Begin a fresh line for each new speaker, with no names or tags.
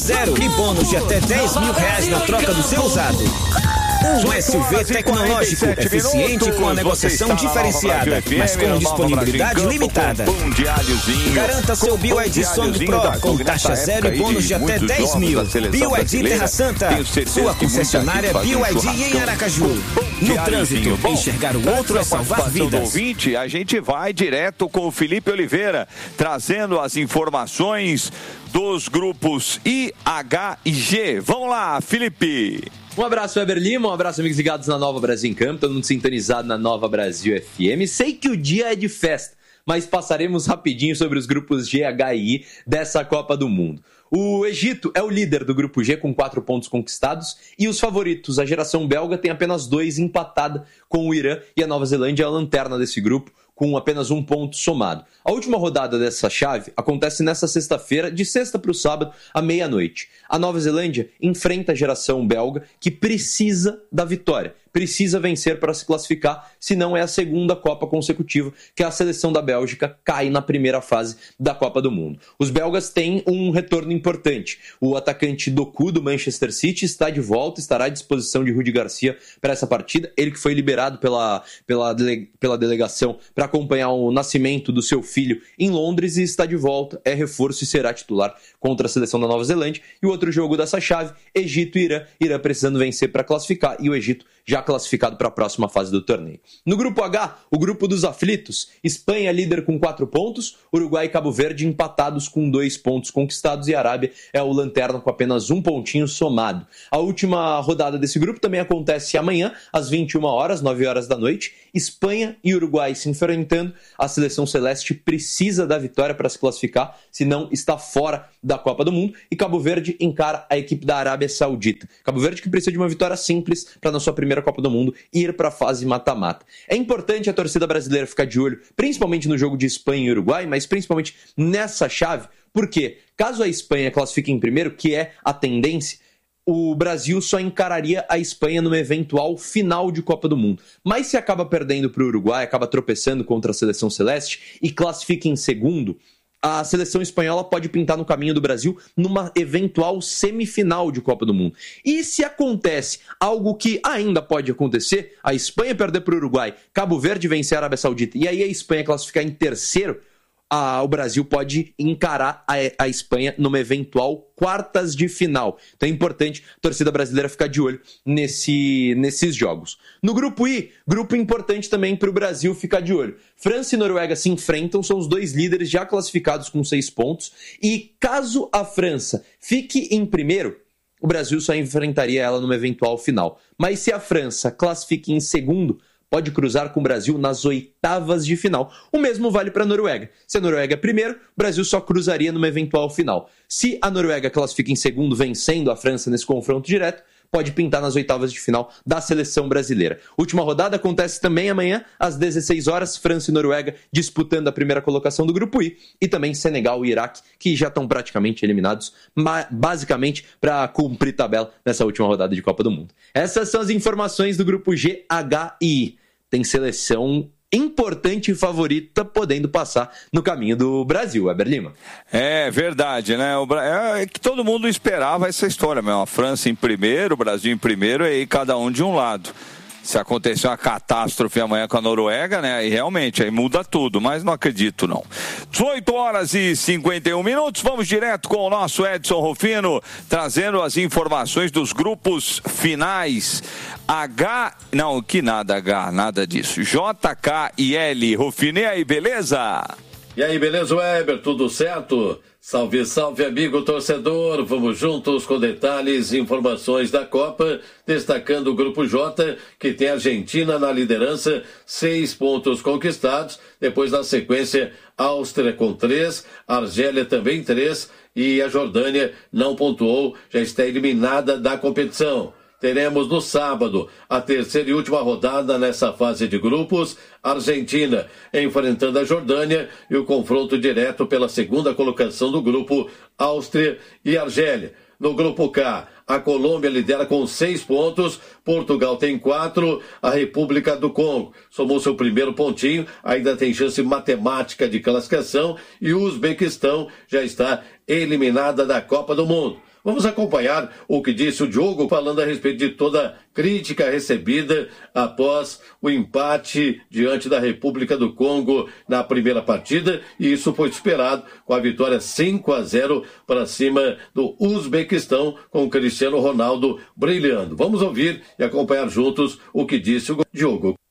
Zero e bônus de até R$10.000 na troca do seu usado. Um SUV tecnológico, eficiente com a negociação diferenciada, mas com disponibilidade limitada. Garanta seu BYD Song Pro com taxa zero e bônus de até R$10.000. BYD Terra Santa, sua concessionária BYD em Aracaju. No trânsito, enxergar o outro é salvar vidas.
Ouvinte, a gente vai direto com o Felipe Oliveira, trazendo as informações dos grupos I, H e G. Vamos lá, Felipe.
Um abraço, Weber Lima, um abraço, amigos ligados na Nova Brasil em Campo, todo mundo sintonizado na Nova Brasil FM. Sei que o dia é de festa, mas passaremos rapidinho sobre os grupos G, H e I dessa Copa do Mundo. O Egito é o líder do grupo G com 4 pontos conquistados e os favoritos, a geração belga, tem apenas 2, empatada com o Irã, e a Nova Zelândia é a lanterna desse grupo, com apenas 1 ponto somado. A última rodada dessa chave acontece nesta sexta-feira, de sexta para o sábado, à meia-noite. A Nova Zelândia enfrenta a geração belga, que precisa da vitória, precisa vencer para se classificar, senão é a segunda Copa consecutiva que a seleção da Bélgica cai na primeira fase da Copa do Mundo. Os belgas têm um retorno importante. O atacante Doku, do Manchester City, está de volta, estará à disposição de Rudi Garcia para essa partida. Ele que foi liberado pela delegação para acompanhar o nascimento do seu filho em Londres e está de volta, é reforço e será titular contra a seleção da Nova Zelândia. E o outro jogo dessa chave, Egito e Irã. Irã precisando vencer para classificar e o Egito já classificado para a próxima fase do torneio. No grupo H, o grupo dos aflitos, Espanha líder com 4 pontos, Uruguai e Cabo Verde empatados com 2 pontos conquistados e a Arábia é o lanterna com apenas 1 pontinho somado. A última rodada desse grupo também acontece amanhã, às 21 horas, 9 horas da noite, Espanha e Uruguai se enfrentando. A seleção celeste precisa da vitória para se classificar, senão está fora da Copa do Mundo, e Cabo Verde encara a equipe da Arábia Saudita. Cabo Verde que precisa de uma vitória simples para na sua primeira Copa do Mundo ir para a fase mata-mata. É importante a torcida brasileira ficar de olho, principalmente no jogo de Espanha e Uruguai, mas principalmente nessa chave, porque caso a Espanha classifique em primeiro, que é a tendência, o Brasil só encararia a Espanha numa eventual final de Copa do Mundo. Mas se acaba perdendo para o Uruguai, acaba tropeçando contra a seleção celeste e classifica em segundo, a seleção espanhola pode pintar no caminho do Brasil numa eventual semifinal de Copa do Mundo. E se acontece algo que ainda pode acontecer, a Espanha perder para o Uruguai, Cabo Verde vencer a Arábia Saudita e aí a Espanha classificar em terceiro, o Brasil pode encarar a Espanha numa eventual quartas de final. Então é importante a torcida brasileira ficar de olho nesses jogos. No grupo I, grupo importante também para o Brasil ficar de olho. França e Noruega se enfrentam, são os 2 líderes já classificados com 6 pontos. E caso a França fique em primeiro, o Brasil só enfrentaria ela numa eventual final. Mas se a França classifique em segundo, pode cruzar com o Brasil nas oitavas de final. O mesmo vale para a Noruega. Se a Noruega é primeiro, o Brasil só cruzaria numa eventual final. Se a Noruega classifica em segundo, vencendo a França nesse confronto direto, pode pintar nas oitavas de final da seleção brasileira. Última rodada acontece também amanhã, às 16 horas, França e Noruega disputando a primeira colocação do grupo I, e também Senegal e Iraque, que já estão praticamente eliminados, basicamente para cumprir tabela nessa última rodada de Copa do Mundo. Essas são as informações do grupo G, H e I. Tem seleção importante e favorita podendo passar no caminho do Brasil, Weber Lima.
É verdade, né? É que todo mundo esperava essa história mesmo. A França em primeiro, o Brasil em primeiro, e aí cada um de um lado. Se acontecer uma catástrofe amanhã com a Noruega, né? Aí realmente, aí muda tudo, mas não acredito não. 18 horas e 51 minutos, vamos direto com o nosso Edson Rufino, trazendo as informações dos grupos finais. Nada disso. J, K e L. Rufino, e aí, beleza?
E aí, beleza, Weber? Tudo certo? Salve, salve, amigo torcedor. Vamos juntos com detalhes e informações da Copa, destacando o Grupo J, que tem a Argentina na liderança, 6 pontos conquistados. Depois, na sequência, Áustria com 3, Argélia também 3 e a Jordânia não pontuou, já está eliminada da competição. Teremos no sábado a terceira e última rodada nessa fase de grupos, Argentina enfrentando a Jordânia e o confronto direto pela segunda colocação do grupo, Áustria e Argélia. No grupo K, a Colômbia lidera com 6 pontos, Portugal tem 4, a República do Congo somou seu primeiro pontinho, ainda tem chance matemática de classificação e o Uzbequistão já está eliminada da Copa do Mundo. Vamos acompanhar o que disse o Diogo falando a respeito de toda a crítica recebida após o empate diante da República do Congo na primeira partida, e isso foi superado com a vitória 5-0 para cima do Uzbequistão, com o Cristiano Ronaldo brilhando. Vamos ouvir e acompanhar juntos o que disse o Diogo.